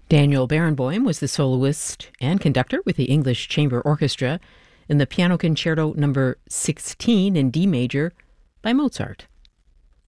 Daniel Barenboim was the soloist and conductor with the English Chamber Orchestra in the Piano Concerto No. 16 in D major by Mozart.